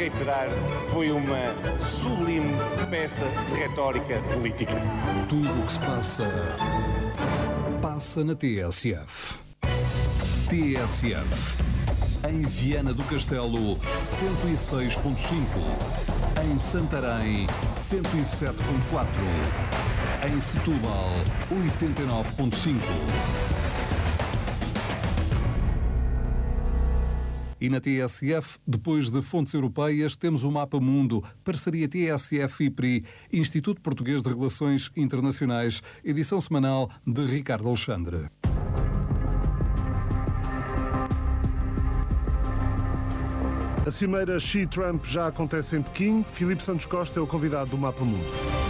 reiterar, foi uma sublime peça de retórica política. Tudo o que se passa, passa na TSF. TSF. Em Viana do Castelo, 106.5. Em Santarém, 107.4. Em Setúbal, 89.5. E na TSF, depois de fontes europeias, temos o Mapa Mundo, parceria TSF-IPRI, Instituto Português de Relações Internacionais, edição semanal de Ricardo Alexandre. A cimeira Xi-Trump já acontece em Pequim. Filipe Santos Costa é o convidado do Mapa Mundo.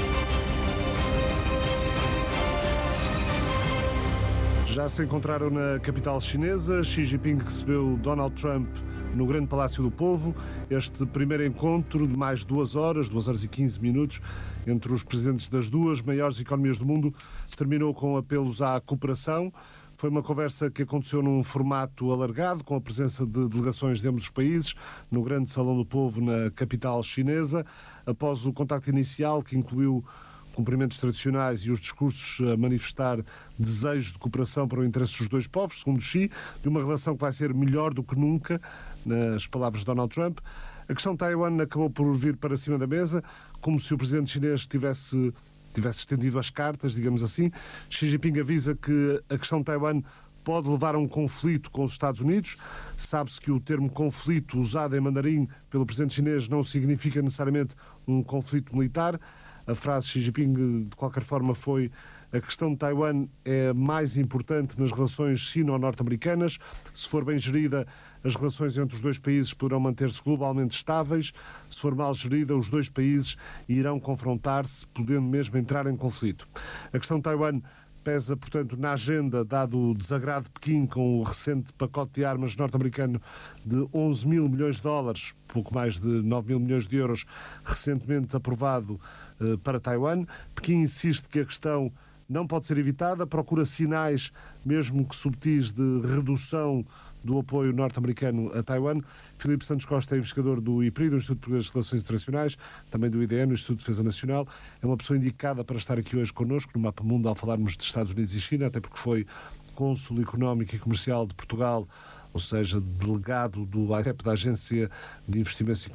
Já se encontraram na capital chinesa. Xi Jinping recebeu Donald Trump no Grande Palácio do Povo. Este primeiro encontro de mais de 2 horas, 2 horas e 15 minutos, entre os presidentes das duas maiores economias do mundo, terminou com apelos à cooperação. Foi uma conversa que aconteceu num formato alargado, com a presença de delegações de ambos os países, no Grande Salão do Povo, na capital chinesa. Após o contacto inicial, que incluiu cumprimentos tradicionais e os discursos a manifestar desejo de cooperação para o interesse dos dois povos, segundo Xi, de uma relação que vai ser melhor do que nunca, nas palavras de Donald Trump. A questão de Taiwan acabou por vir para cima da mesa, como se o presidente chinês tivesse estendido as cartas, digamos assim. Xi Jinping avisa que a questão de Taiwan pode levar a um conflito com os Estados Unidos. Sabe-se que o termo conflito usado em mandarim pelo presidente chinês não significa necessariamente um conflito militar. A frase de Xi Jinping, de qualquer forma, foi: a questão de Taiwan é mais importante nas relações sino-norte-americanas. Se for bem gerida, as relações entre os dois países poderão manter-se globalmente estáveis. Se for mal gerida, os dois países irão confrontar-se, podendo mesmo entrar em conflito. A questão de Taiwan pesa, portanto, na agenda, dado o desagrado de Pequim com o recente pacote de armas norte-americano de 11 mil milhões de dólares, pouco mais de 9 mil milhões de euros, recentemente aprovado para Taiwan. Pequim insiste que a questão não pode ser evitada, procura sinais, mesmo que subtis, de redução do apoio norte-americano a Taiwan. Filipe Santos Costa é investigador do IPRI, do Instituto Português de Relações Internacionais, também do IDN, do Instituto de Defesa Nacional. É uma pessoa indicada para estar aqui hoje connosco no Mapa Mundo ao falarmos de Estados Unidos e China, até porque foi cônsul económico e comercial de Portugal, ou seja, delegado do AICEP, da Agência de Investimento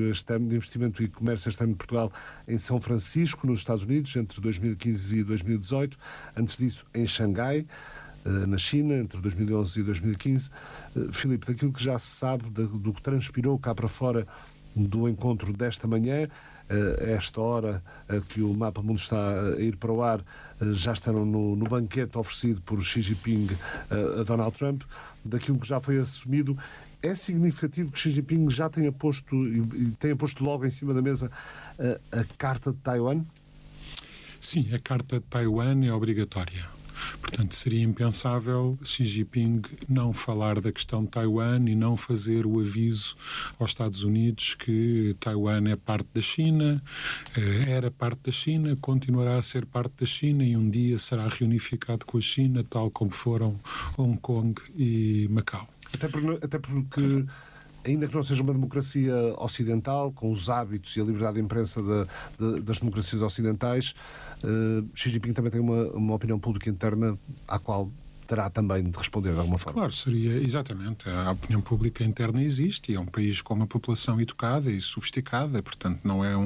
e Comércio Externo de Portugal, em São Francisco, nos Estados Unidos, entre 2015 e 2018. Antes disso, em Xangai, na China, entre 2011 e 2015. Filipe, daquilo que já se sabe, do que transpirou cá para fora do encontro desta manhã, a esta hora que o Mapa Mundo está a ir para o ar, já estão no banquete oferecido por Xi Jinping a Donald Trump. Daquilo que já foi assumido, é significativo que Xi Jinping já tenha posto logo em cima da mesa a Carta de Taiwan? Sim, a Carta de Taiwan é obrigatória. Portanto, seria impensável Xi Jinping não falar da questão de Taiwan e não fazer o aviso aos Estados Unidos que Taiwan é parte da China, era parte da China, continuará a ser parte da China e um dia será reunificado com a China, tal como foram Hong Kong e Macau. Até porque, ainda que não seja uma democracia ocidental, com os hábitos e a liberdade de imprensa das democracias ocidentais, Xi Jinping também tem uma opinião pública interna à qual terá também de responder de alguma forma. Claro, seria, exatamente. A opinião pública interna existe e é um país com uma população educada e sofisticada, portanto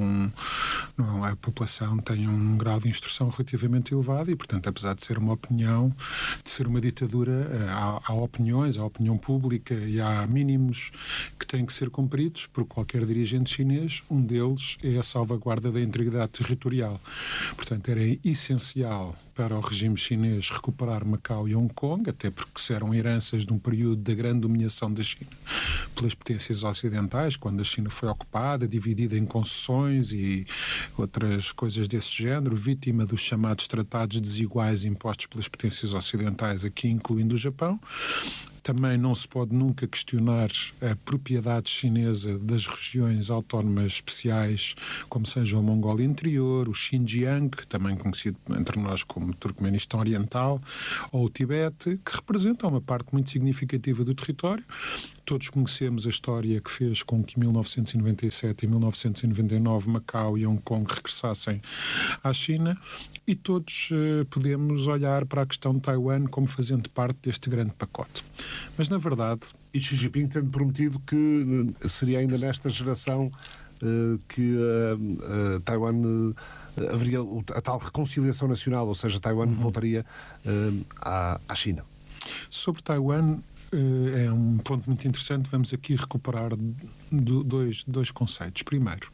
a população tem um grau de instrução relativamente elevado e, portanto, apesar de ser uma opinião, de ser uma ditadura, há opiniões, há opinião pública e há mínimos que têm que ser cumpridos por qualquer dirigente chinês. Um deles é a salvaguarda da integridade territorial. Portanto, era essencial para o regime chinês recuperar Macau e Hong Kong, até porque eram heranças de um período da grande dominação da China pelas potências ocidentais, quando a China foi ocupada, dividida em concessões e outras coisas desse género, vítima dos chamados tratados desiguais impostos pelas potências ocidentais, aqui incluindo o Japão. Também não se pode nunca questionar a propriedade chinesa das regiões autónomas especiais, como seja o Mongólia Interior, o Xinjiang, também conhecido entre nós como Turcomenistão Oriental, ou o Tibete, que representam uma parte muito significativa do território. Todos conhecemos a história que fez com que em 1997 e 1999 Macau e Hong Kong regressassem à China, e todos podemos olhar para a questão de Taiwan como fazendo parte deste grande pacote. Mas, na verdade... E Xi Jinping tendo prometido que seria ainda nesta geração que Taiwan haveria a tal reconciliação nacional, ou seja, Taiwan voltaria à China. Sobre Taiwan, é um ponto muito interessante. Vamos aqui recuperar dois conceitos. Primeiro,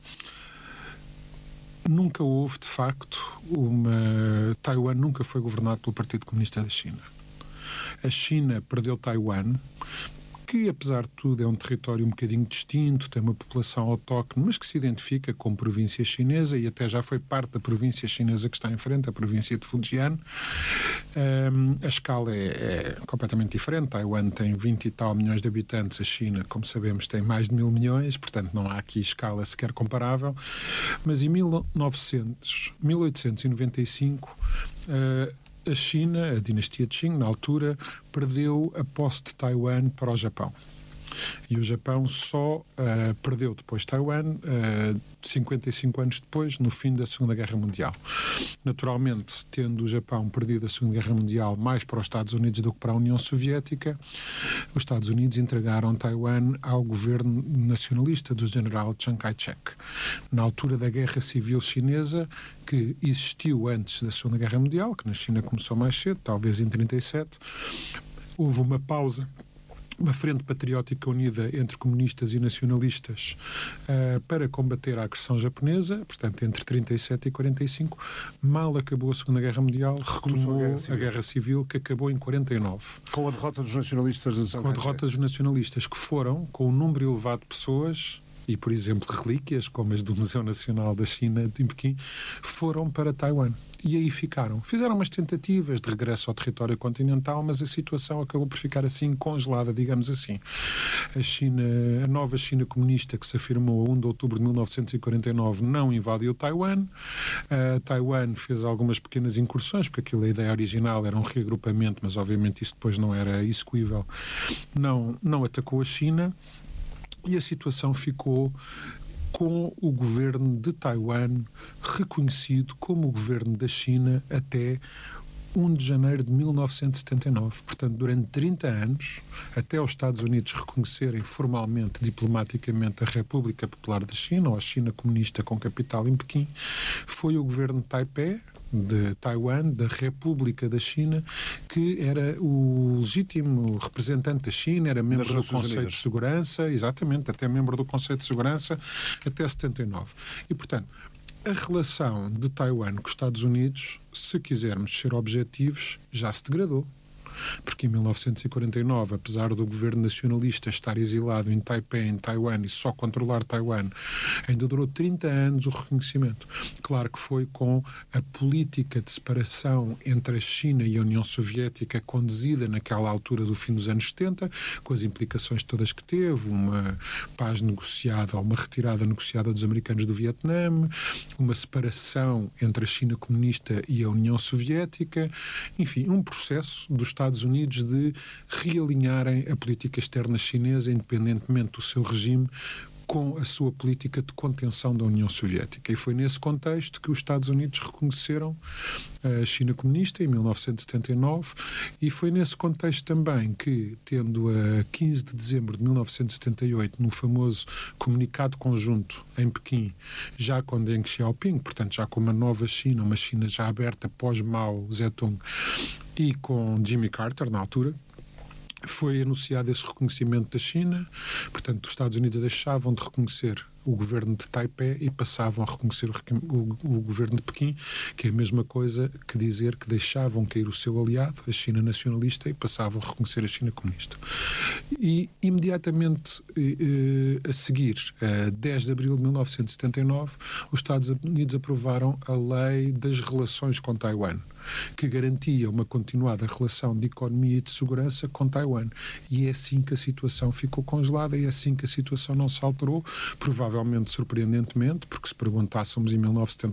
nunca houve, de facto, Taiwan nunca foi governado pelo Partido Comunista da China. A China perdeu Taiwan, que, apesar de tudo, é um território um bocadinho distinto, tem uma população autóctone, mas que se identifica como província chinesa e até já foi parte da província chinesa que está em frente, a província de Fujian. A escala é completamente diferente. Taiwan tem 20 e tal milhões de habitantes, a China, como sabemos, tem mais de 1.000 milhões, portanto não há aqui escala sequer comparável. Mas em 1895, a China, a dinastia Qing, na altura, perdeu a posse de Taiwan para o Japão. E o Japão só perdeu depois Taiwan 55 anos depois, no fim da Segunda Guerra Mundial. Naturalmente, tendo o Japão perdido a Segunda Guerra Mundial mais para os Estados Unidos do que para a União Soviética, os Estados Unidos entregaram Taiwan ao governo nacionalista do general Chiang Kai-shek. Na altura da Guerra Civil Chinesa, que existiu antes da Segunda Guerra Mundial, que na China começou mais cedo, talvez em 1937, houve uma pausa, uma frente patriótica unida entre comunistas e nacionalistas para combater a agressão japonesa, portanto, entre 37 e 45. Mal acabou a Segunda Guerra Mundial, retomou a Guerra Civil, que acabou em 49. Com a derrota dos nacionalistas de São Com a derrota dos nacionalistas, que foram, com um número elevado de pessoas, e, por exemplo, relíquias, como as do Museu Nacional da China, em Pequim, foram para Taiwan. E aí ficaram. Fizeram umas tentativas de regresso ao território continental, mas a situação acabou por ficar assim, congelada, digamos assim. A nova China comunista, que se afirmou a 1 de outubro de 1949, não invadiu Taiwan. Taiwan fez algumas pequenas incursões, porque a ideia original era um reagrupamento, mas obviamente isso depois não era execuível. Não atacou a China. E a situação ficou com o governo de Taiwan reconhecido como o governo da China até 1 de janeiro de 1979. Portanto, durante 30 anos, até os Estados Unidos reconhecerem formalmente, diplomaticamente, a República Popular da China, ou a China Comunista com capital em Pequim, foi o governo de Taipei, de Taiwan, da República da China, que era o legítimo representante da China, era membro do Conselho de Segurança, exatamente, até membro do Conselho de Segurança, até 79. E, portanto, a relação de Taiwan com os Estados Unidos, se quisermos ser objetivos, já se degradou. Porque em 1949, apesar do governo nacionalista estar exilado em Taipei, em Taiwan, e só controlar Taiwan, ainda durou 30 anos o reconhecimento. Claro que foi com a política de separação entre a China e a União Soviética conduzida naquela altura do fim dos anos 70, com as implicações todas que teve, uma paz negociada, ou uma retirada negociada dos americanos do Vietnã, uma separação entre a China comunista e a União Soviética, enfim, um processo dos Estados Unidos de realinharem a política externa chinesa, independentemente do seu regime, com a sua política de contenção da União Soviética. E foi nesse contexto que os Estados Unidos reconheceram a China comunista em 1979, e foi nesse contexto também que, tendo a 15 de dezembro de 1978, no famoso comunicado conjunto em Pequim, já com Deng Xiaoping, portanto já com uma nova China, uma China já aberta pós-Mao Zedong, e com Jimmy Carter, na altura, foi anunciado esse reconhecimento da China. Portanto, os Estados Unidos deixavam de reconhecer o governo de Taipei e passavam a reconhecer o governo de Pequim, que é a mesma coisa que dizer que deixavam cair o seu aliado, a China nacionalista, e passavam a reconhecer a China comunista. E, imediatamente a seguir, a 10 de abril de 1979, os Estados Unidos aprovaram a Lei das Relações com Taiwan, que garantia uma continuada relação de economia e de segurança com Taiwan. E é assim que a situação ficou congelada, e é assim que a situação não se alterou, provavelmente provavelmente surpreendentemente, porque se perguntássemos em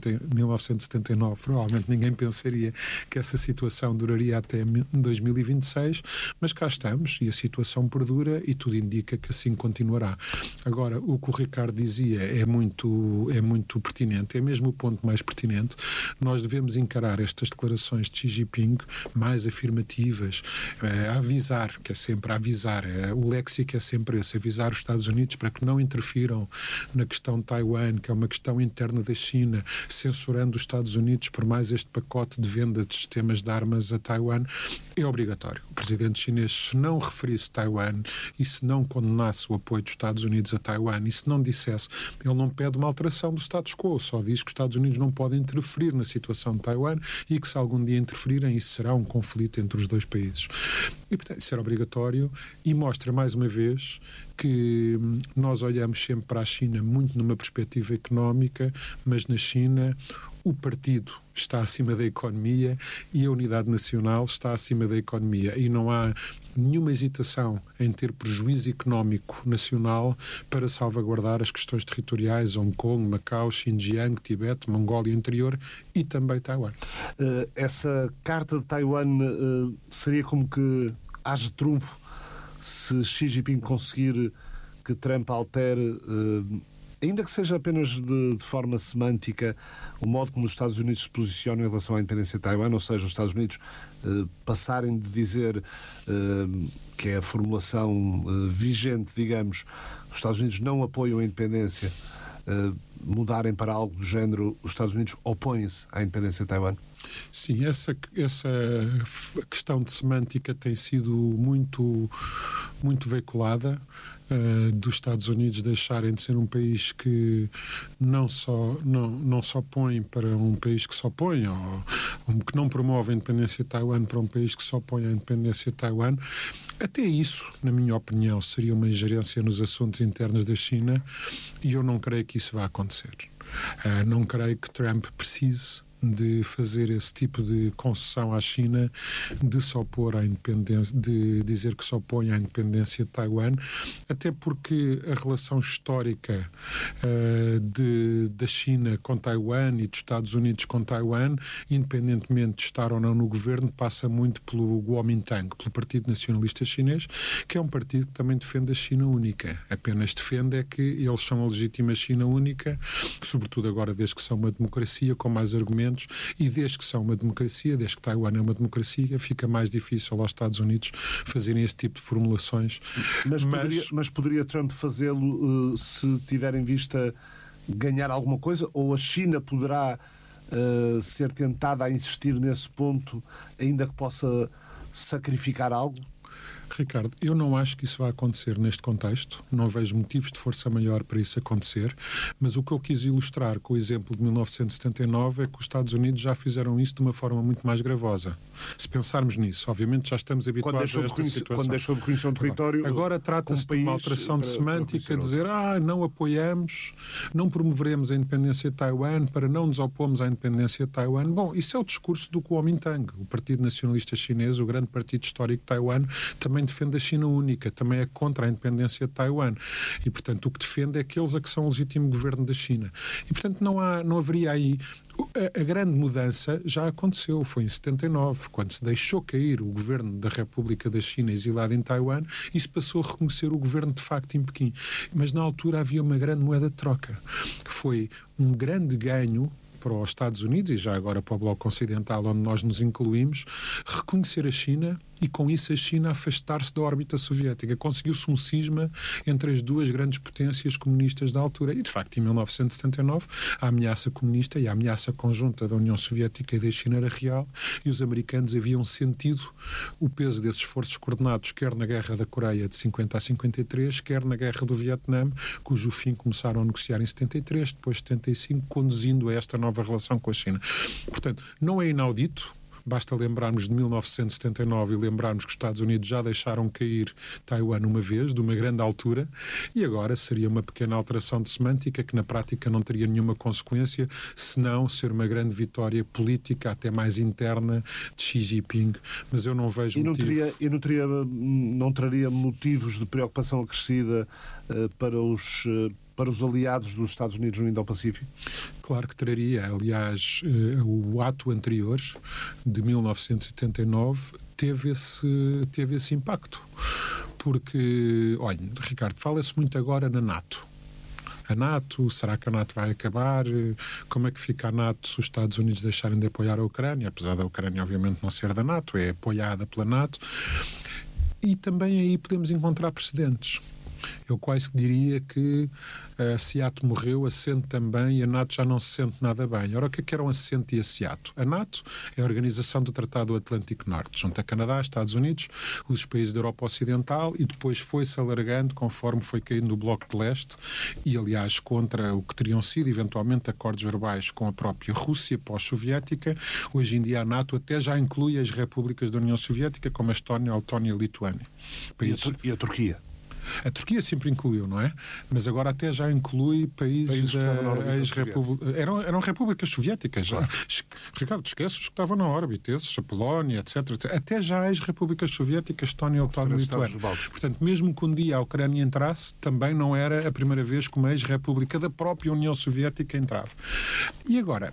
1979, provavelmente ninguém pensaria que essa situação duraria até 2026, mas cá estamos e a situação perdura e tudo indica que assim continuará. Agora, o que o Ricardo dizia é muito pertinente, é mesmo o ponto mais pertinente. Nós devemos encarar estas declarações de Xi Jinping mais afirmativas, avisar, que é sempre avisar, o léxico é sempre esse, avisar os Estados Unidos para que não interfiram na questão de Taiwan, que é uma questão interna da China, censurando os Estados Unidos por mais este pacote de venda de sistemas de armas a Taiwan, é obrigatório. O presidente chinês, se não referisse Taiwan e se não condenasse o apoio dos Estados Unidos a Taiwan e se não dissesse, ele não pede uma alteração do status quo, só diz que os Estados Unidos não podem interferir na situação de Taiwan e que se algum dia interferirem, isso será um conflito entre os dois países. E, portanto, isso era obrigatório e mostra mais uma vez que nós olhamos sempre para a China muito numa perspectiva económica, mas na China o partido está acima da economia e a unidade nacional está acima da economia e não há nenhuma hesitação em ter prejuízo económico nacional para salvaguardar as questões territoriais, Hong Kong, Macau, Xinjiang, Tibete, Mongólia Interior e também Taiwan. Essa carta de Taiwan seria como que haja trunfo se Xi Jinping conseguir que Trump altere, ainda que seja apenas de forma semântica, o modo como os Estados Unidos se posicionam em relação à independência de Taiwan, ou seja, os Estados Unidos passarem de dizer que é a formulação vigente, digamos, os Estados Unidos não apoiam a independência, mudarem para algo do género, os Estados Unidos opõem-se à independência de Taiwan? Sim, essa questão de semântica tem sido muito veiculada, dos Estados Unidos deixarem de ser um país que não só põe para um país que só põe, ou que não promove a independência de Taiwan para um país que só põe a independência de Taiwan. Até isso, na minha opinião, seria uma ingerência nos assuntos internos da China e eu não creio que isso vá acontecer. Não creio que Trump precise de fazer esse tipo de concessão à China, de se opor à independência, de dizer que se opõe à independência de Taiwan, até porque a relação histórica da China com Taiwan e dos Estados Unidos com Taiwan, independentemente de estar ou não no governo, passa muito pelo Kuomintang, pelo Partido Nacionalista Chinês, que é um partido que também defende a China única. Apenas defende é que eles são a legítima China única, sobretudo agora desde que são uma democracia, com mais argumentos, e desde que são uma democracia, desde que Taiwan é uma democracia, fica mais difícil aos Estados Unidos fazerem esse tipo de formulações. Mas poderia Trump fazê-lo se tiver em vista ganhar alguma coisa? Ou a China poderá ser tentada a insistir nesse ponto, ainda que possa sacrificar algo? Ricardo, eu não acho que isso vai acontecer neste contexto, não vejo motivos de força maior para isso acontecer, mas o que eu quis ilustrar com o exemplo de 1979 é que os Estados Unidos já fizeram isso de uma forma muito mais gravosa. Se pensarmos nisso, obviamente já estamos habituados a esta situação. Quando deixou de reconhecer um território... Agora trata-se de uma alteração de semântica, dizer, não apoiamos, não promoveremos a independência de Taiwan para não nos opomos à independência de Taiwan. Bom, isso é o discurso do Kuomintang, o Partido Nacionalista Chinês, o grande partido histórico de Taiwan, também defende a China única, também é contra a independência de Taiwan. E, portanto, o que defende é aqueles a que são o legítimo governo da China. E, portanto, não haveria aí... A grande mudança já aconteceu, foi em 79, quando se deixou cair o governo da República da China exilado em Taiwan e se passou a reconhecer o governo de facto em Pequim. Mas na altura havia uma grande moeda de troca, que foi um grande ganho para os Estados Unidos e já agora para o Bloco Ocidental, onde nós nos incluímos, reconhecer a China e com isso a China afastar-se da órbita soviética. Conseguiu-se um cisma entre as duas grandes potências comunistas da altura. E, de facto, em 1979, a ameaça comunista e a ameaça conjunta da União Soviética e da China era real e os americanos haviam sentido o peso desses esforços coordenados, quer na Guerra da Coreia de 50 a 53, quer na Guerra do Vietnã, cujo fim começaram a negociar em 73, depois 75, conduzindo a esta nova relação com a China. Portanto, não é inaudito. Basta lembrarmos de 1979 e lembrarmos que os Estados Unidos já deixaram cair Taiwan uma vez, de uma grande altura, e agora seria uma pequena alteração de semântica que na prática não teria nenhuma consequência, senão ser uma grande vitória política, até mais interna, de Xi Jinping. Mas eu não vejo motivo. Não traria motivos de preocupação acrescida para os para os aliados dos Estados Unidos no Indo-Pacífico? Claro que traria. Aliás, o ato anterior, de 1979, teve esse impacto. Porque, olha, Ricardo, fala-se muito agora na NATO. A NATO, será que a NATO vai acabar? Como é que fica a NATO se os Estados Unidos deixarem de apoiar a Ucrânia? Apesar da Ucrânia, obviamente, não ser da NATO, é apoiada pela NATO. E também aí podemos encontrar precedentes. Eu quase diria que a SEAT morreu, assente também, e a NATO já não se sente nada bem. Ora, o que é que era um assente e a SEAT? A NATO é a Organização do Tratado do Atlântico Norte, junto a Canadá, Estados Unidos, os países da Europa Ocidental, e depois foi-se alargando conforme foi caindo o Bloco de Leste, e aliás contra o que teriam sido eventualmente acordos verbais com a própria Rússia pós-soviética. Hoje em dia a NATO até já inclui as repúblicas da União Soviética, como a Estónia, a Letónia e a Lituânia. E a Turquia? A Turquia sempre incluiu, não é? Mas agora até já inclui países que estavam na órbita ex-repúblicas. Eram repúblicas soviéticas. Claro. Ricardo, esquece os que estavam na órbita, esses, a Polónia, etc. Até já ex-repúblicas soviéticas, Estónia, Letónia e Lituânia. Portanto, mesmo que um dia a Ucrânia entrasse, também não era a primeira vez que uma ex-república da própria União Soviética entrava. E agora,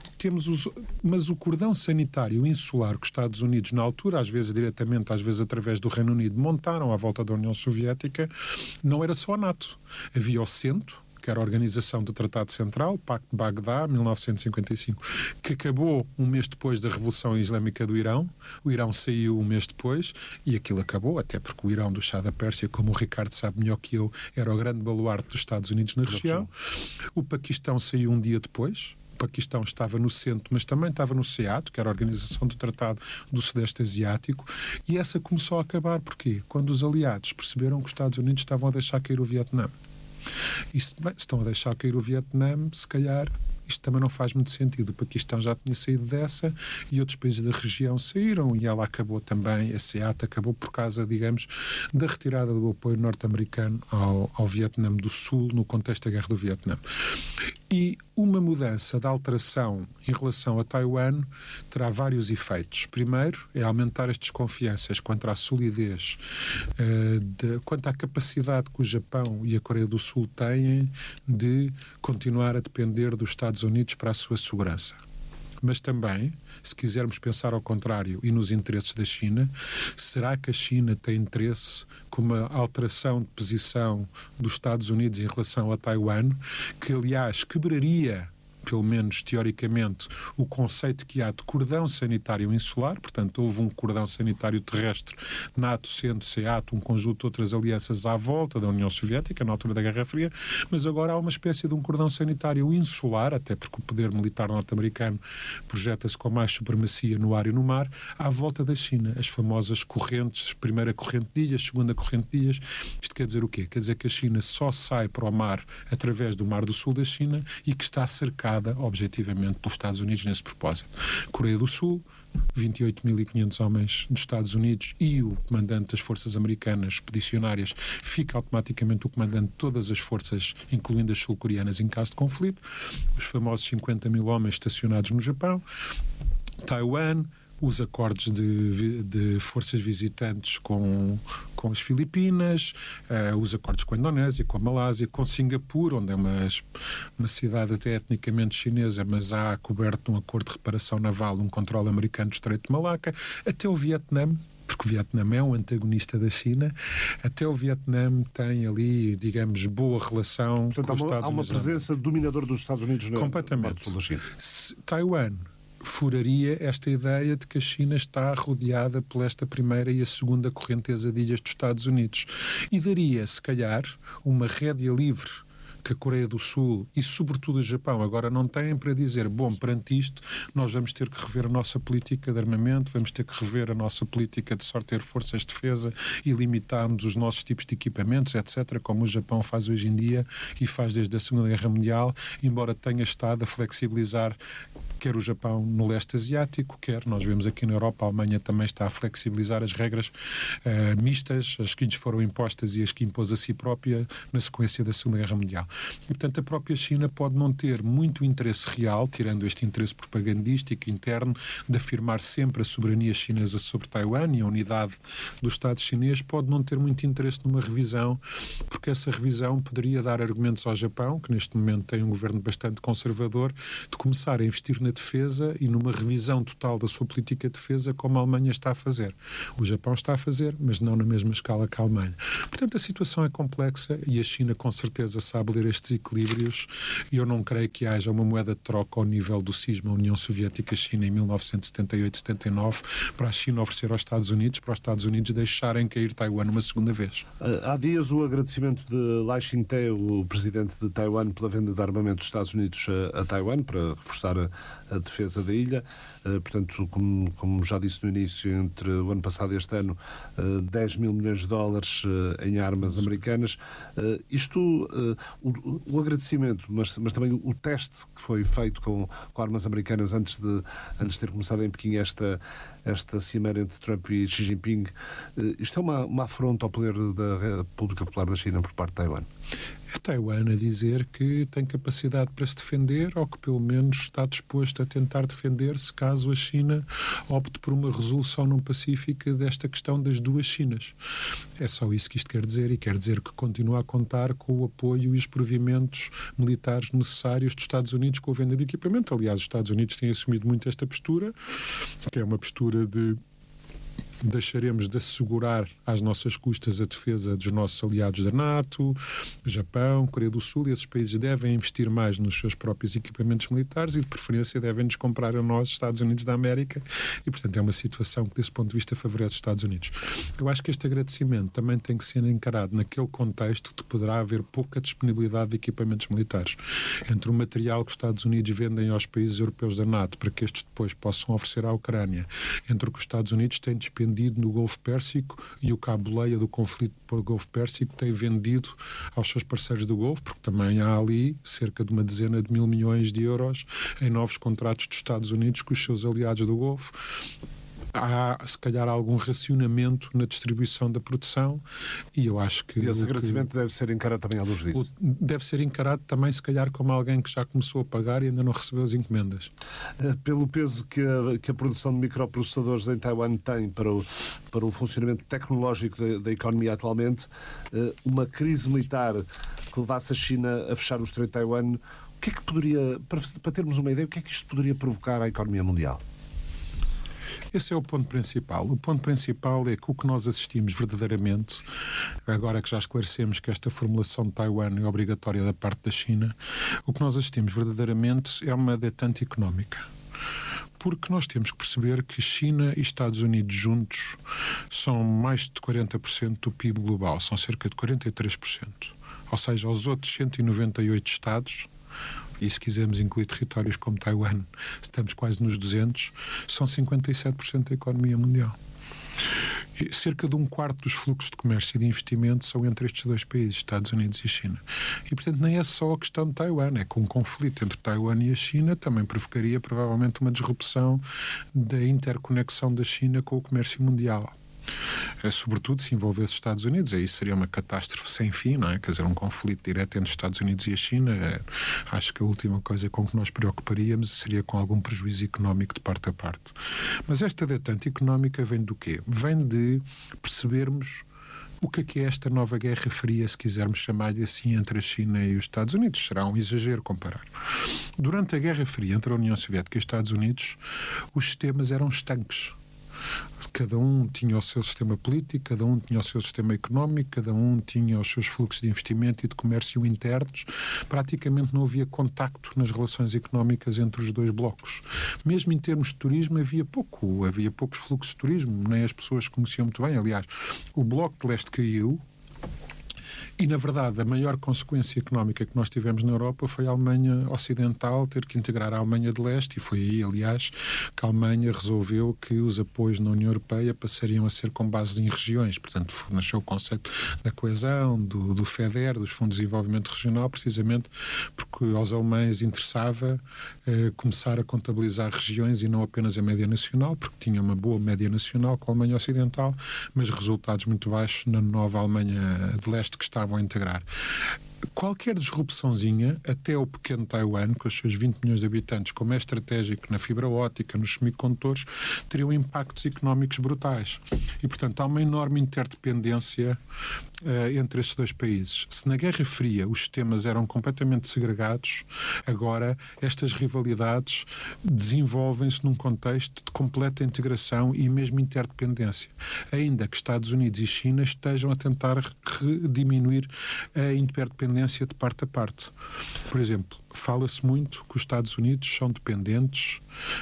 mas o cordão sanitário insular que os Estados Unidos, na altura, às vezes diretamente, às vezes através do Reino Unido, montaram à volta da União Soviética, não era só a NATO. Havia o CENTO, que era a Organização do Tratado Central, Pacto de Bagdá, 1955, que acabou um mês depois da Revolução Islâmica do Irão. O Irão saiu um mês depois e aquilo acabou, até porque o Irão do Chá da Pérsia, como o Ricardo sabe melhor que eu, era o grande baluarte dos Estados Unidos na região. O Paquistão saiu um dia depois. O Paquistão estava no centro, mas também estava no SEAT, que era a Organização do Tratado do Sudeste Asiático, e essa começou a acabar. Porquê? Quando os aliados perceberam que os Estados Unidos estavam a deixar cair o Vietnã. E se estão a deixar cair o Vietnã, se calhar isto também não faz muito sentido. O Paquistão já tinha saído dessa e outros países da região saíram e ela acabou também, a SEAT acabou por causa, digamos, da retirada do apoio norte-americano ao Vietnã do Sul no contexto da Guerra do Vietnã. E uma mudança de alteração em relação a Taiwan terá vários efeitos. Primeiro, é aumentar as desconfianças quanto à solidez, quanto à capacidade que o Japão e a Coreia do Sul têm de continuar a depender dos Estados Unidos para a sua segurança. Mas também, se quisermos pensar ao contrário e nos interesses da China, será que a China tem interesse com uma alteração de posição dos Estados Unidos em relação a Taiwan, que aliás quebraria, pelo menos teoricamente, o conceito que há de cordão sanitário insular? Portanto, houve um cordão sanitário terrestre, NATO, CENTO, SEAT, um conjunto de outras alianças à volta da União Soviética, na altura da Guerra Fria, mas agora há uma espécie de um cordão sanitário insular, até porque o poder militar norte-americano projeta-se com mais supremacia no ar e no mar, à volta da China. As famosas correntes, primeira corrente de ilhas, segunda corrente de ilhas. Isto quer dizer o quê? Quer dizer que a China só sai para o mar através do Mar do Sul da China e que está cercada objetivamente pelos Estados Unidos nesse propósito. Coreia do Sul, 28.500 homens dos Estados Unidos e o comandante das forças americanas expedicionárias fica automaticamente o comandante de todas as forças, incluindo as sul-coreanas, em caso de conflito. Os famosos 50.000 homens estacionados no Japão. Taiwan, os acordos de forças visitantes com as Filipinas, os acordos com a Indonésia, com a Malásia, com Singapura, onde é uma cidade até etnicamente chinesa, mas há coberto um acordo de reparação naval, um controle americano do Estreito de Malaca, até o Vietnã, porque o Vietnã é um antagonista da China, até o Vietnã tem ali, digamos, boa relação. Portanto, com os Estados Unidos. Há uma presença dominadora dos Estados Unidos no sul da China. Taiwan furaria esta ideia de que a China está rodeada por esta primeira e a segunda correnteza de ilhas dos Estados Unidos e daria, se calhar, uma rédea livre que a Coreia do Sul e sobretudo o Japão agora não têm para dizer, bom, perante isto nós vamos ter que rever a nossa política de armamento, vamos ter que rever a nossa política de só ter forças de defesa e limitarmos os nossos tipos de equipamentos, etc., como o Japão faz hoje em dia e faz desde a Segunda Guerra Mundial, embora tenha estado a flexibilizar quer o Japão no leste asiático, quer nós vemos aqui na Europa, a Alemanha também está a flexibilizar as regras mistas, as que lhes foram impostas e as que impôs a si própria na sequência da Segunda Guerra Mundial. E, portanto, a própria China pode não ter muito interesse real, tirando este interesse propagandístico interno, de afirmar sempre a soberania chinesa sobre Taiwan e a unidade do Estado chinês, pode não ter muito interesse numa revisão, porque essa revisão poderia dar argumentos ao Japão, que neste momento tem um governo bastante conservador, de começar a investir na defesa e numa revisão total da sua política de defesa, como a Alemanha está a fazer. O Japão está a fazer, mas não na mesma escala que a Alemanha. Portanto, a situação é complexa e a China com certeza sabe ler estes equilíbrios, e eu não creio que haja uma moeda de troca ao nível do cisma União Soviética-China em 1978-79 para a China oferecer aos Estados Unidos, para os Estados Unidos deixarem cair Taiwan uma segunda vez. Há dias o agradecimento de Lai Ching-te, o presidente de Taiwan, pela venda de armamento dos Estados Unidos a Taiwan para reforçar a defesa da ilha. Portanto, como já disse no início, entre o ano passado e este ano, 10 mil milhões de dólares em armas americanas. O agradecimento, mas também o teste que foi feito com armas americanas antes de ter começado em Pequim esta cimeira entre Trump e Xi Jinping, isto é uma afronta ao poder da República Popular da China por parte de Taiwan? É Taiwan a dizer que tem capacidade para se defender, ou que pelo menos está disposto a tentar defender-se caso a China opte por uma resolução não pacífica desta questão das duas Chinas. É só isso que isto quer dizer, e quer dizer que continua a contar com o apoio e os provimentos militares necessários dos Estados Unidos com a venda de equipamento. Aliás, os Estados Unidos têm assumido muito esta postura, que é uma postura de deixaremos de assegurar às nossas custas a defesa dos nossos aliados da NATO, Japão, Coreia do Sul, e esses países devem investir mais nos seus próprios equipamentos militares e, de preferência, devem-nos comprar a nós, Estados Unidos da América, e, portanto, é uma situação que, desse ponto de vista, favorece os Estados Unidos. Eu acho que este agradecimento também tem que ser encarado naquele contexto de que poderá haver pouca disponibilidade de equipamentos militares. Entre o material que os Estados Unidos vendem aos países europeus da NATO para que estes depois possam oferecer à Ucrânia, entre o que os Estados Unidos têm despendido no Golfo Pérsico e o cabo-leia do conflito pelo Golfo Pérsico tem vendido aos seus parceiros do Golfo, porque também há ali cerca de uma dezena de mil milhões de euros em novos contratos dos Estados Unidos com os seus aliados do Golfo. Há, se calhar, algum racionamento na distribuição da produção, e eu acho que... E esse agradecimento deve ser encarado também à luz disso? Deve ser encarado também, se calhar, como alguém que já começou a pagar e ainda não recebeu as encomendas. Pelo peso que a produção de microprocessadores em Taiwan tem para o funcionamento tecnológico da economia atualmente, uma crise militar que levasse a China a fechar o Estreito de Taiwan, o que é que poderia, para termos uma ideia, o que é que isto poderia provocar à economia mundial? Esse é o ponto principal. O ponto principal é que o que nós assistimos verdadeiramente, agora que já esclarecemos que esta formulação de Taiwan é obrigatória da parte da China, o que nós assistimos verdadeiramente é uma detente económica. Porque nós temos que perceber que China e Estados Unidos juntos são mais de 40% do PIB global, são cerca de 43%. Ou seja, os outros 198 Estados, e se quisermos incluir territórios como Taiwan, estamos quase nos 200, são 57% da economia mundial. E cerca de um quarto dos fluxos de comércio e de investimento são entre estes dois países, Estados Unidos e China. E, portanto, nem é só a questão de Taiwan, é que um conflito entre Taiwan e a China também provocaria provavelmente uma disrupção da interconexão da China com o comércio mundial. Sobretudo se envolvesse os Estados Unidos, aí seria uma catástrofe sem fim, não é? Quer dizer, um conflito direto entre os Estados Unidos e a China, acho que a última coisa com que nós preocuparíamos seria com algum prejuízo económico de parte a parte. Mas esta detente económica vem do quê? Vem de percebermos o que é esta nova guerra fria, se quisermos chamar-lhe assim, entre a China e os Estados Unidos. Será um exagero comparar. Durante a Guerra Fria entre a União Soviética e os Estados Unidos, os sistemas eram estanques. Cada um tinha o seu sistema político, cada um tinha o seu sistema económico, cada um tinha os seus fluxos de investimento e de comércio internos. Praticamente não havia contacto nas relações económicas entre os dois blocos. Mesmo em termos de turismo havia poucos fluxos de turismo, nem as pessoas conheciam muito bem. Aliás, o Bloco de Leste caiu E, na verdade, a maior consequência económica que nós tivemos na Europa foi a Alemanha Ocidental ter que integrar a Alemanha de Leste, e foi aí, aliás, que a Alemanha resolveu que os apoios na União Europeia passariam a ser com base em regiões. Portanto, nasceu o conceito da coesão, do FEDER, dos Fundos de Desenvolvimento Regional, precisamente porque aos alemães interessava começar a contabilizar regiões e não apenas a média nacional, porque tinha uma boa média nacional com a Alemanha Ocidental, mas resultados muito baixos na nova Alemanha de Leste que estavam a integrar. Qualquer disrupçãozinha, até o pequeno Taiwan, com os seus 20 milhões de habitantes, como é estratégico na fibra óptica, nos semicondutores, teriam impactos económicos brutais. E, portanto, há uma enorme interdependência entre esses dois países. Se na Guerra Fria os sistemas eram completamente segregados, agora estas rivalidades desenvolvem-se num contexto de completa integração e mesmo interdependência. Ainda que Estados Unidos e China estejam a tentar diminuir a interdependência de parte a parte. Por exemplo, fala-se muito que os Estados Unidos são dependentes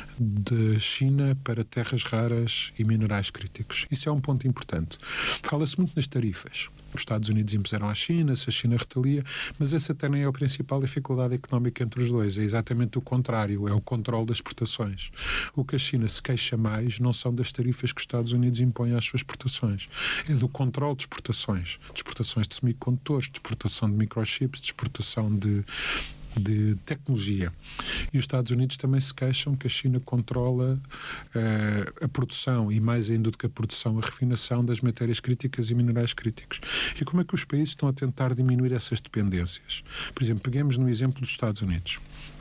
da China para terras raras e minerais críticos. Isso é um ponto importante. Fala-se muito nas tarifas. Os Estados Unidos impuseram à China, se a China retalia, mas essa até nem é a principal dificuldade económica entre os dois. É exatamente o contrário, é o controle das exportações. O que a China se queixa mais não são das tarifas que os Estados Unidos impõem às suas exportações. É do controle de exportações de semicondutores, de exportação de microchips, de exportação de tecnologia. E os Estados Unidos também se queixam que a China controla a produção, e mais ainda do que a produção, a refinação das matérias críticas e minerais críticos. E como é que os países estão a tentar diminuir essas dependências? Por exemplo, peguemos no exemplo dos Estados Unidos.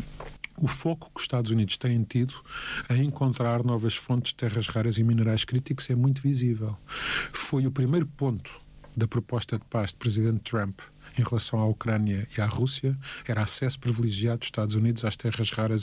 O foco que os Estados Unidos têm tido a encontrar novas fontes de terras raras e minerais críticos é muito visível. Foi o primeiro ponto da proposta de paz do presidente Trump em relação à Ucrânia e à Rússia, era acesso privilegiado dos Estados Unidos às terras raras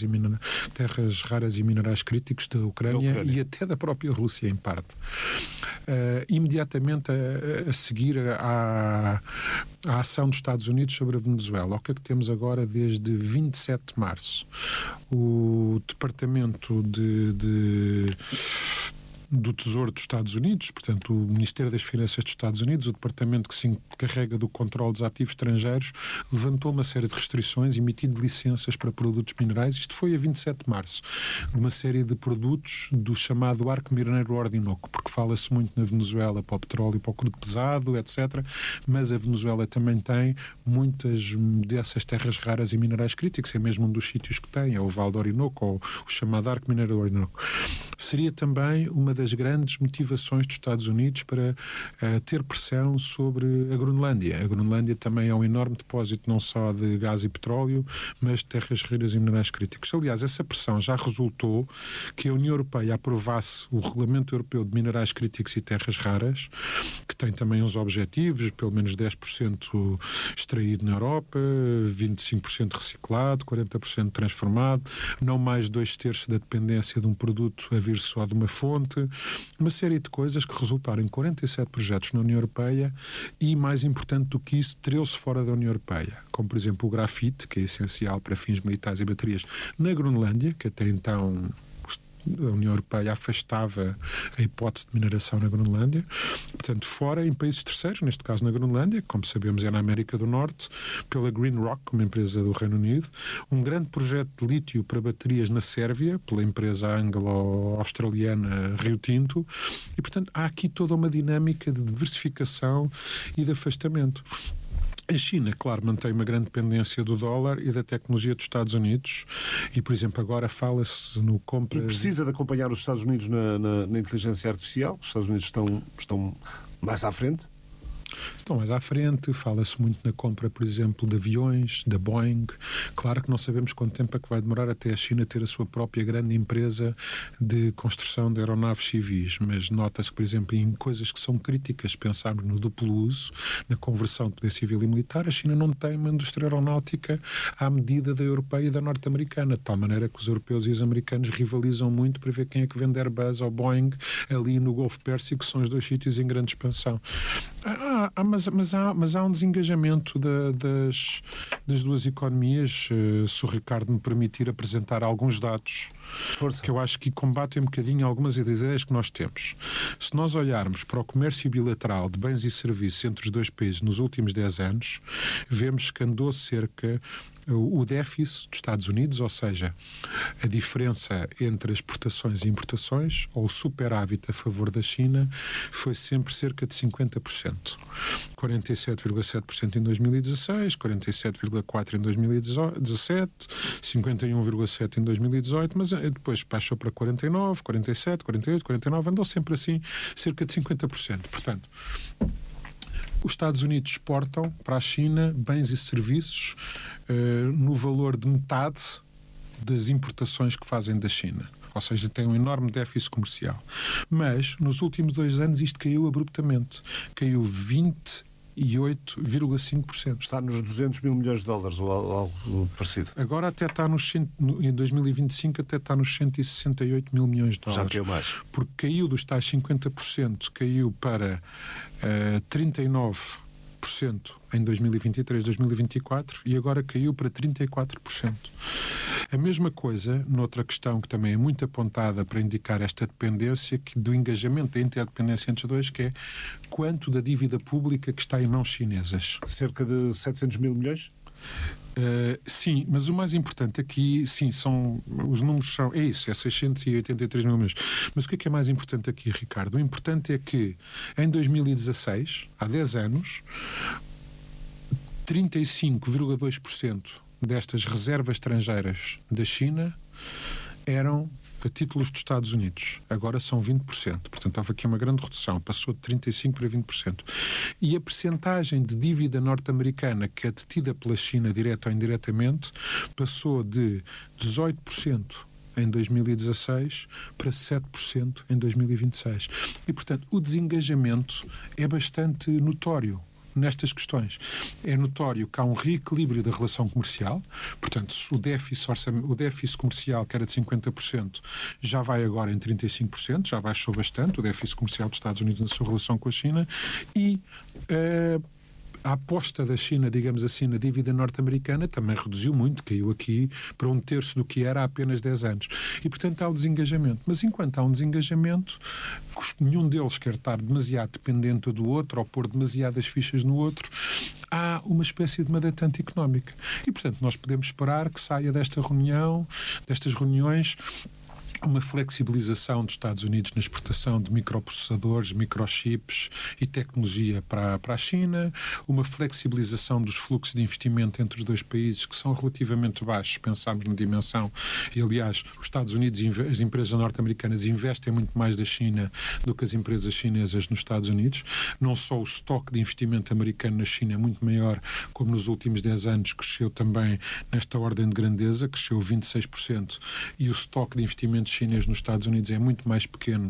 e minerais críticos da Ucrânia e até da própria Rússia, em parte. Imediatamente a seguir à ação dos Estados Unidos sobre a Venezuela, o que é que temos agora desde 27 de março? O Departamento do Tesouro dos Estados Unidos, portanto o Ministério das Finanças dos Estados Unidos, o departamento que se encarrega do controle dos ativos estrangeiros, levantou uma série de restrições, emitindo licenças para produtos minerais. Isto foi a 27 de março, uma série de produtos do chamado Arco Mineiro Orinoco, porque fala-se muito na Venezuela para o petróleo e para o crudo pesado, etc. Mas a Venezuela também tem muitas dessas terras raras e minerais críticos, é mesmo um dos sítios que tem, é o Vale do Orinoco, ou o chamado Arco Mineiro Orinoco. Seria também uma das grandes motivações dos Estados Unidos para ter pressão sobre a Groenlândia. A Groenlândia também é um enorme depósito não só de gás e petróleo, mas de terras raras e minerais críticos. Aliás, essa pressão já resultou que a União Europeia aprovasse o Regulamento Europeu de Minerais Críticos e Terras Raras, que tem também uns objetivos, pelo menos 10% extraído na Europa, 25% reciclado, 40% transformado, não mais 2/3 da dependência de um produto a vir só de uma fonte, uma série de coisas que resultaram em 47 projetos na União Europeia e, mais importante do que isso, 13 fora da União Europeia, como por exemplo o grafite, que é essencial para fins militares e baterias na Groenlândia, que até então a União Europeia afastava a hipótese de mineração na Groenlândia, portanto fora em países terceiros, neste caso na Groenlândia, que como sabemos é na América do Norte, pela Green Rock, uma empresa do Reino Unido, um grande projeto de lítio para baterias na Sérvia, pela empresa anglo-australiana Rio Tinto, e portanto há aqui toda uma dinâmica de diversificação e de afastamento. A China, claro, mantém uma grande dependência do dólar e da tecnologia dos Estados Unidos e, por exemplo, agora fala-se no compra... E precisa de acompanhar os Estados Unidos na inteligência artificial? Os Estados Unidos estão mais à frente? Estão mais à frente, fala-se muito na compra, por exemplo, de aviões, da Boeing. Claro que não sabemos quanto tempo é que vai demorar até a China ter a sua própria grande empresa de construção de aeronaves civis, mas nota-se que, por exemplo, em coisas que são críticas, pensarmos no duplo uso, na conversão de poder civil e militar, a China não tem uma indústria aeronáutica à medida da europeia e da norte-americana, de tal maneira que os europeus e os americanos rivalizam muito para ver quem é que vende Airbus ou Boeing ali no Golfo Pérsico, que são os dois sítios em grande expansão. Há Mas há um desengajamento das duas economias, se o Ricardo me permitir apresentar alguns dados. Força. Que eu acho que combatem um bocadinho algumas ideias que nós temos. Se nós olharmos para o comércio bilateral de bens e serviços entre os dois países nos últimos 10 anos, vemos que andou cerca o déficit dos Estados Unidos, ou seja, a diferença entre exportações e importações, ou o superávit a favor da China, foi sempre cerca de 50%. 47,7% em 2016, 47,4% em 2017, 51,7% em 2018, mas depois baixou para 49%, 47%, 48%, 49%, andou sempre assim, cerca de 50%. Portanto, os Estados Unidos exportam para a China bens e serviços no valor de metade das importações que fazem da China. Ou seja, tem um enorme déficit comercial. Mas, nos últimos 2 anos, isto caiu abruptamente. Caiu 28,5%. Está nos 200 mil milhões de dólares ou algo parecido. Agora até está em 2025 até está nos 168 mil milhões de dólares. Já caiu mais. Porque caiu dos tais 50%, caiu para 39% em 2023, 2024 e agora caiu para 34%. A mesma coisa, noutra questão que também é muito apontada para indicar esta dependência, do engajamento da interdependência entre os dois, que é quanto da dívida pública que está em mãos chinesas. Cerca de 700 mil milhões? Sim, mas o mais importante aqui, sim, os números são, é 683 mil milhões. Mas o que é mais importante aqui, Ricardo? O importante é que em 2016, há 10 anos, 35,2% destas reservas estrangeiras da China eram a títulos dos Estados Unidos. Agora são 20%. Portanto, houve aqui uma grande redução. Passou de 35% para 20%. E a percentagem de dívida norte-americana que é detida pela China, direta ou indiretamente, passou de 18% em 2016 para 7% em 2026. E, portanto, o desengajamento é bastante notório nestas questões. É notório que há um reequilíbrio da relação comercial, portanto, o déficit comercial, que era de 50%, já vai agora em 35%, já baixou bastante o déficit comercial dos Estados Unidos na sua relação com a China, e a aposta da China, digamos assim, na dívida norte-americana também reduziu muito, caiu aqui para 1/3 do que era há apenas 10 anos. E, portanto, há o desengajamento. Mas enquanto há um desengajamento, nenhum deles quer estar demasiado dependente do outro ou pôr demasiadas fichas no outro, há uma espécie de uma detente económica. E, portanto, nós podemos esperar que saia destas reuniões, uma flexibilização dos Estados Unidos na exportação de microprocessadores, microchips e tecnologia para a China, uma flexibilização dos fluxos de investimento entre os dois países, que são relativamente baixos, pensarmos na dimensão, e aliás, os Estados Unidos, as empresas norte-americanas investem muito mais da China do que as empresas chinesas nos Estados Unidos. Não só o estoque de investimento americano na China é muito maior, como nos últimos 10 anos cresceu também nesta ordem de grandeza, cresceu 26%, e o estoque de investimento chinês nos Estados Unidos é muito mais pequeno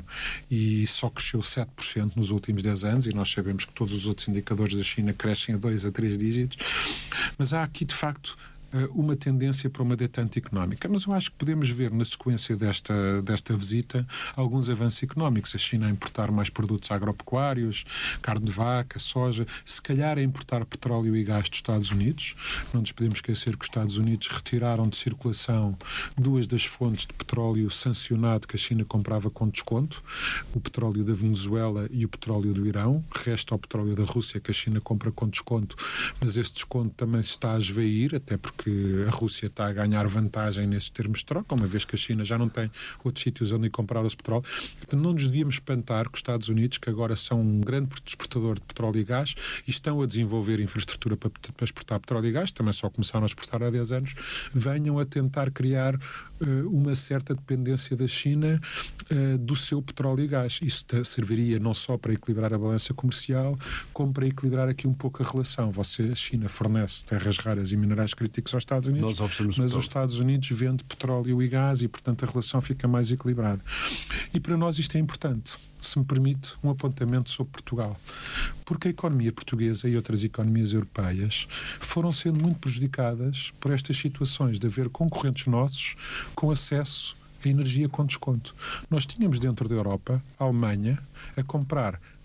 e só cresceu 7% nos últimos 10 anos, e nós sabemos que todos os outros indicadores da China crescem a 2 a 3 dígitos. Mas há aqui, de facto, uma tendência para uma detente económica. Mas eu acho que podemos ver, na sequência desta visita, alguns avanços económicos. A China a importar mais produtos agropecuários, carne de vaca, soja, se calhar a importar petróleo e gás dos Estados Unidos. Não nos podemos esquecer que os Estados Unidos retiraram de circulação 2 das fontes de petróleo sancionado que a China comprava com desconto, o petróleo da Venezuela e o petróleo do Irão. Resta o petróleo da Rússia, que a China compra com desconto, mas esse desconto também se está a esvair, até porque a Rússia está a ganhar vantagem nesses termos de troca, uma vez que a China já não tem outros sítios onde comprar esse petróleo. Portanto, não nos devíamos espantar que os Estados Unidos, que agora são um grande exportador de petróleo e gás e estão a desenvolver infraestrutura para exportar petróleo e gás, também só começaram a exportar há 10 anos, venham a tentar criar uma certa dependência da China do seu petróleo e gás. Isso serviria não só para equilibrar a balança comercial, como para equilibrar aqui um pouco a relação. A China fornece terras raras e minerais críticos aos Estados Unidos, mas os Estados Unidos vendem petróleo e gás e, portanto, a relação fica mais equilibrada. E para nós isto é importante. Se me permite, um apontamento sobre Portugal. Porque a economia portuguesa e outras economias europeias foram sendo muito prejudicadas por estas situações de haver concorrentes nossos com acesso a energia com desconto. Nós tínhamos dentro da Europa a Alemanha a comprar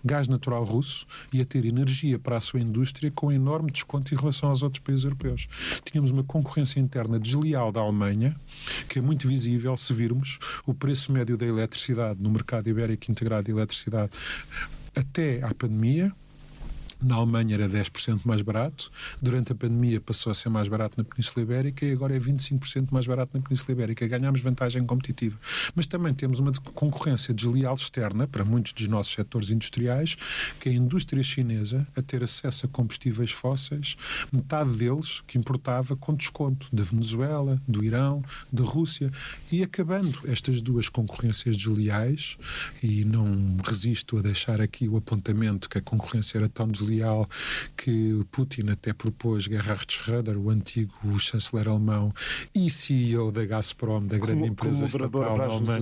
gás natural russo e a ter energia para a sua indústria com enorme desconto em relação aos outros países europeus. Tínhamos uma concorrência interna desleal da Alemanha, que é muito visível se virmos o preço médio da eletricidade no mercado ibérico integrado de eletricidade até à pandemia. Na Alemanha era 10% mais barato, durante a pandemia passou a ser mais barato na Península Ibérica e agora é 25% mais barato na Península Ibérica. Ganhámos vantagem competitiva. Mas também temos uma concorrência desleal externa para muitos dos nossos setores industriais, que é a indústria chinesa a ter acesso a combustíveis fósseis, metade deles que importava com desconto da Venezuela, do Irão, da Rússia, e acabando estas duas concorrências desleais, e não resisto a deixar aqui o apontamento que a concorrência era tão desleal que Putin até propôs Gerhard Schröder, o antigo chanceler alemão e CEO da Gazprom, da grande empresa estatal na Alemanha.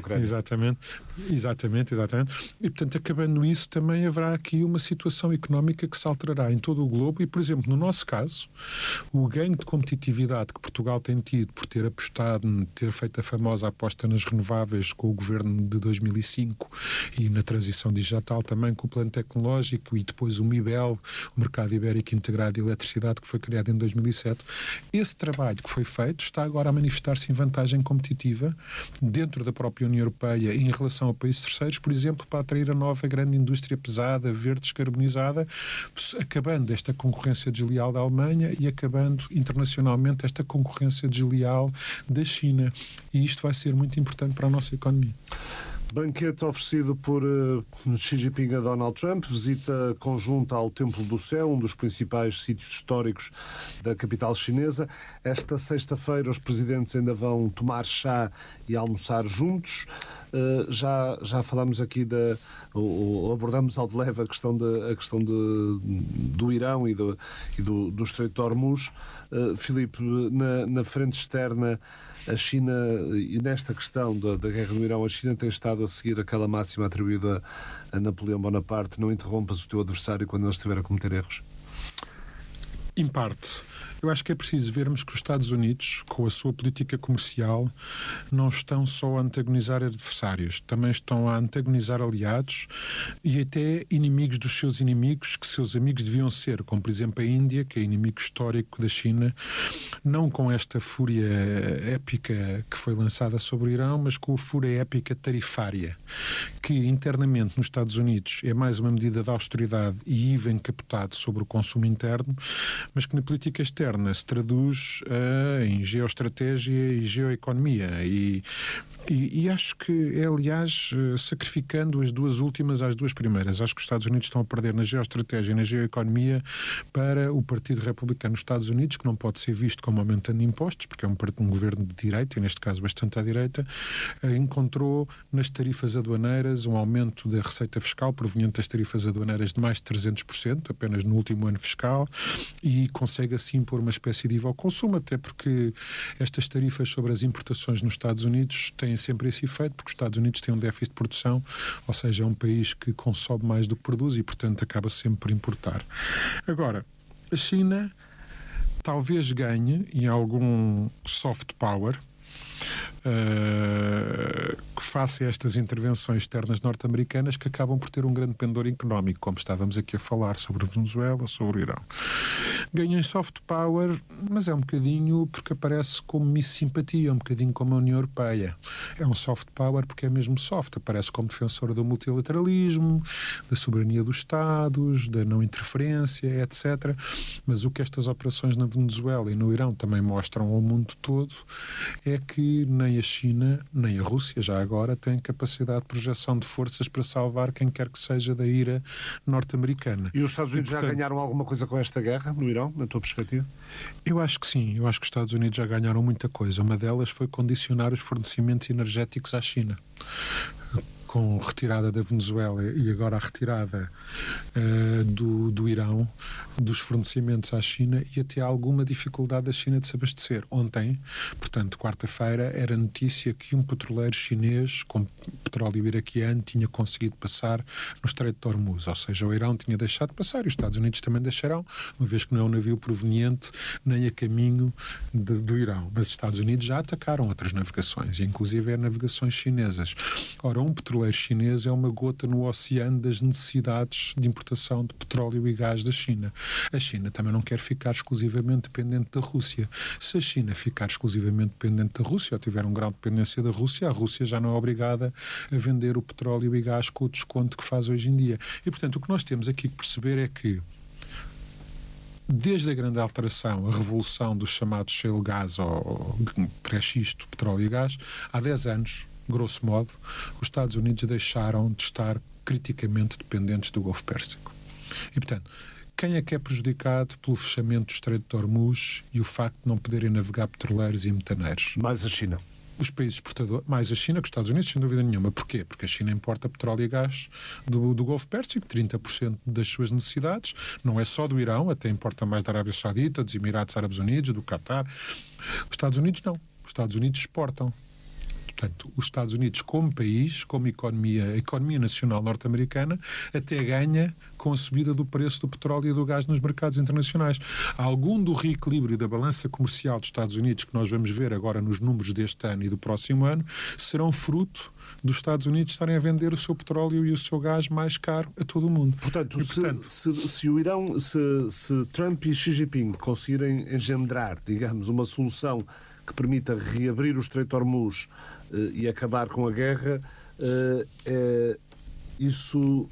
Exatamente. E, portanto, acabando isso, também haverá aqui uma situação económica que se alterará em todo o globo e, por exemplo, no nosso caso, o ganho de competitividade que Portugal tem tido por ter apostado, ter feito a famosa aposta nas renováveis com o governo de 2005 e na transição digital também com o plano tecnológico e depois o MIBEL, o Mercado Ibérico Integrado de Eletricidade, que foi criado em 2007. Esse trabalho que foi feito está agora a manifestar-se em vantagem competitiva dentro da própria União Europeia em relação a países terceiros, por exemplo, para atrair a nova grande indústria pesada, verde, descarbonizada, acabando esta concorrência desleal da Alemanha e acabando internacionalmente esta concorrência desleal da China. E isto vai ser muito importante para a nossa economia. Banquete oferecido por Xi Jinping a Donald Trump, visita conjunta ao Templo do Céu, um dos principais sítios históricos da capital chinesa. Esta sexta-feira os presidentes ainda vão tomar chá e almoçar juntos. Já falámos aqui abordamos ao de leve a questão do Irão e do Estreito de Hormuz. Filipe, na frente externa, a China, e nesta questão da guerra no Irão, a China tem estado a seguir aquela máxima atribuída a Napoleão Bonaparte: não interrompas o teu adversário quando ele estiver a cometer erros. Em parte. Eu acho que é preciso vermos que os Estados Unidos, com a sua política comercial, não estão só a antagonizar adversários, também estão a antagonizar aliados e até inimigos dos seus inimigos, que seus amigos deviam ser, como por exemplo a Índia, que é inimigo histórico da China, não com esta fúria épica que foi lançada sobre o Irão, mas com a fúria épica tarifária, que internamente nos Estados Unidos é mais uma medida de austeridade e IVA encapotado sobre o consumo interno, mas que na política externa se traduz em geoestratégia e geoeconomia e acho que é, aliás, sacrificando as duas últimas às duas primeiras. Acho que os Estados Unidos estão a perder na geoestratégia e na geoeconomia para o Partido Republicano nos Estados Unidos, que não pode ser visto como aumentando impostos, porque é um governo de direita, e neste caso bastante à direita, encontrou nas tarifas aduaneiras um aumento da receita fiscal proveniente das tarifas aduaneiras de mais de 300%, apenas no último ano fiscal, e consegue assim pôr uma espécie de IVA ao consumo, até porque estas tarifas sobre as importações nos Estados Unidos têm sempre esse efeito, porque os Estados Unidos têm um déficit de produção, ou seja, é um país que consome mais do que produz e, portanto, acaba sempre por importar. Agora, a China talvez ganhe em algum soft power que face a estas intervenções externas norte-americanas que acabam por ter um grande pendor económico, como estávamos aqui a falar sobre a Venezuela, sobre o Irão. Ganha em soft power, mas é um bocadinho porque aparece como Miss Simpatia, um bocadinho como a União Europeia. É um soft power porque é mesmo soft, aparece como defensora do multilateralismo, da soberania dos Estados, da não interferência, etc. Mas o que estas operações na Venezuela e no Irão também mostram ao mundo todo é que nem a China, nem a Rússia, já agora, têm capacidade de projeção de forças para salvar quem quer que seja da ira norte-americana. E os Estados Unidos já ganharam alguma coisa com esta guerra no Irão, na tua perspectiva? Eu acho que sim. Eu acho que os Estados Unidos já ganharam muita coisa. Uma delas foi condicionar os fornecimentos energéticos à China. Com a retirada da Venezuela e agora a retirada do Irão, dos fornecimentos à China, e até alguma dificuldade da China de se abastecer. Ontem, portanto, quarta-feira, era notícia que um petroleiro chinês com petróleo iraquiano tinha conseguido passar no Estreito de Hormuz, ou seja, o Irão tinha deixado passar e os Estados Unidos também deixarão, uma vez que não é um navio proveniente nem a caminho do Irão. Mas os Estados Unidos já atacaram outras navegações, inclusive navegações chinesas. Ora, um petroleiro petroleiro chinês é uma gota no oceano das necessidades de importação de petróleo e gás da China. A China também não quer ficar exclusivamente dependente da Rússia. Se a China ficar exclusivamente dependente da Rússia, ou tiver um grau de dependência da Rússia, a Rússia já não é obrigada a vender o petróleo e gás com o desconto que faz hoje em dia. E, portanto, o que nós temos aqui que perceber é que desde a grande alteração, a revolução dos chamados shale gas ou pré-xisto, petróleo e gás, há 10 anos, grosso modo, os Estados Unidos deixaram de estar criticamente dependentes do Golfo Pérsico. E, portanto, quem é que é prejudicado pelo fechamento do Estreito de Hormuz e o facto de não poderem navegar petroleiros e metaneiros? Mais a China. Os países exportadores, mais a China que os Estados Unidos, sem dúvida nenhuma. Porquê? Porque a China importa petróleo e gás do Golfo Pérsico, 30% das suas necessidades, não é só do Irão, até importa mais da Arábia Saudita, dos Emirados Árabes Unidos, do Qatar. Os Estados Unidos não. Os Estados Unidos exportam. Portanto, os Estados Unidos, como país, como economia, a economia nacional norte-americana, até ganha com a subida do preço do petróleo e do gás nos mercados internacionais. Algum do reequilíbrio da balança comercial dos Estados Unidos, que nós vamos ver agora nos números deste ano e do próximo ano, serão fruto dos Estados Unidos estarem a vender o seu petróleo e o seu gás mais caro a todo o mundo. Portanto, se o Irão, se Trump e Xi Jinping conseguirem engendrar, digamos, uma solução que permita reabrir o Estreito de Hormuz e acabar com a guerra, isso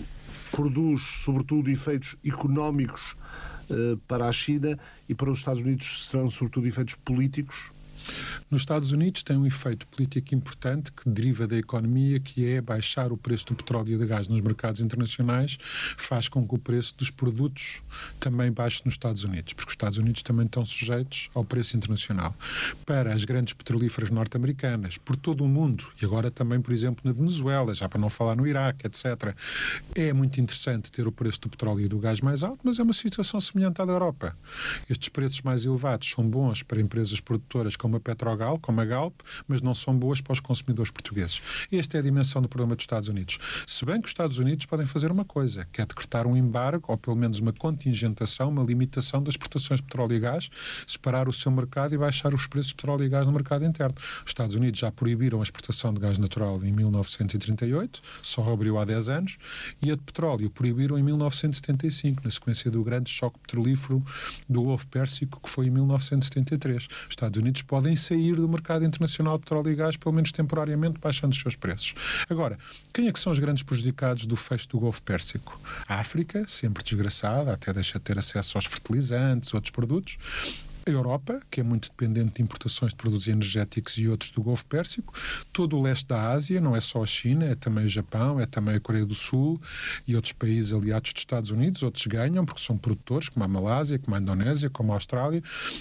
produz, sobretudo, efeitos económicos para a China, e para os Estados Unidos serão, sobretudo, efeitos políticos. Nos Estados Unidos tem um efeito político importante que deriva da economia, que é baixar o preço do petróleo e do gás nos mercados internacionais, faz com que o preço dos produtos também baixe nos Estados Unidos, porque os Estados Unidos também estão sujeitos ao preço internacional. Para as grandes petrolíferas norte-americanas, por todo o mundo, e agora também, por exemplo, na Venezuela, já para não falar no Iraque, etc., é muito interessante ter o preço do petróleo e do gás mais alto, mas é uma situação semelhante à da Europa. Estes preços mais elevados são bons para empresas produtoras como a Petrogal, como a Galp, mas não são boas para os consumidores portugueses. Esta é a dimensão do problema dos Estados Unidos. Se bem que os Estados Unidos podem fazer uma coisa, que é decretar um embargo, ou pelo menos uma contingentação, uma limitação das exportações de petróleo e gás, separar o seu mercado e baixar os preços de petróleo e gás no mercado interno. Os Estados Unidos já proibiram a exportação de gás natural em 1938, só abriu há 10 anos, e a de petróleo proibiram em 1975, na sequência do grande choque petrolífero do Golfo Pérsico, que foi em 1973. Os Estados Unidos podem sair do mercado internacional de petróleo e gás, pelo menos temporariamente, baixando os seus preços. Agora, quem é que são os grandes prejudicados do fecho do Golfo Pérsico? A África, sempre desgraçada, até deixa de ter acesso aos fertilizantes, outros produtos. A Europa, que é muito dependente de importações de produtos energéticos e outros do Golfo Pérsico, todo o leste da Ásia, não é só a China, é também o Japão, é também a Coreia do Sul e outros países aliados dos Estados Unidos. Outros ganham porque são produtores, como a Malásia, como a Indonésia, como a Austrália,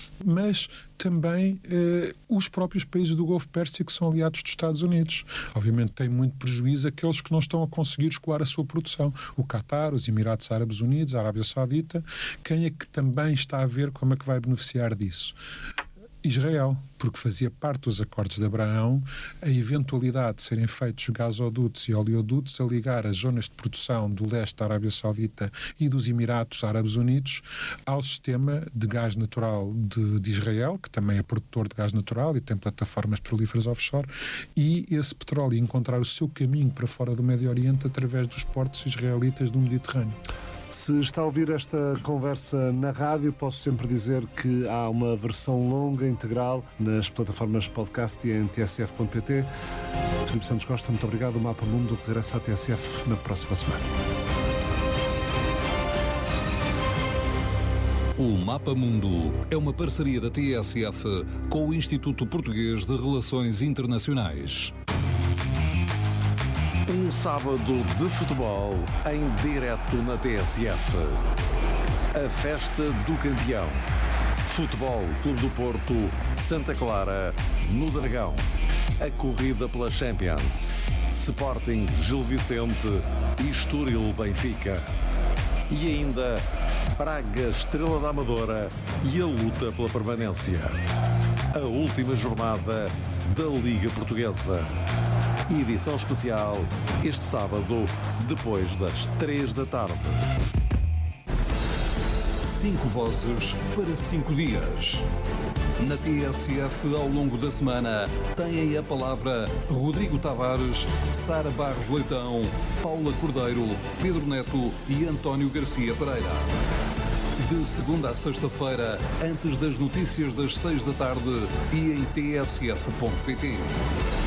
mas também os próprios países do Golfo Pérsico são aliados dos Estados Unidos. Obviamente tem muito prejuízo aqueles que não estão a conseguir escoar a sua produção. O Qatar, os Emirados Árabes Unidos, a Arábia Saudita. Quem é que também está a ver como é que vai beneficiar disso? Israel, porque fazia parte dos acordos de Abraão a eventualidade de serem feitos gasodutos e oleodutos a ligar as zonas de produção do leste da Arábia Saudita e dos Emirados Árabes Unidos ao sistema de gás natural de Israel, que também é produtor de gás natural e tem plataformas petrolíferas offshore, e esse petróleo encontrar o seu caminho para fora do Médio Oriente através dos portos israelitas do Mediterrâneo. Se está a ouvir esta conversa na rádio, posso sempre dizer que há uma versão longa, integral, nas plataformas podcast e em tsf.pt. Filipe Santos Costa, muito obrigado. O Mapa Mundo regressa à TSF na próxima semana. O Mapa Mundo é uma parceria da TSF com o Instituto Português de Relações Internacionais. Um sábado de futebol em direto na TSF. A festa do campeão. Futebol Clube do Porto, Santa Clara, no Dragão. A corrida pela Champions. Sporting Gil Vicente e Estoril Benfica. E ainda Braga Estrela da Amadora e a luta pela permanência. A última jornada da Liga Portuguesa. Edição especial este sábado, depois das 3 da tarde. 5 vozes para 5 dias. Na TSF, ao longo da semana, têm a palavra Rodrigo Tavares, Sara Barros Leitão, Paula Cordeiro, Pedro Neto e António Garcia Pereira. De segunda a sexta-feira, antes das notícias das 6 da tarde e em tsf.pt.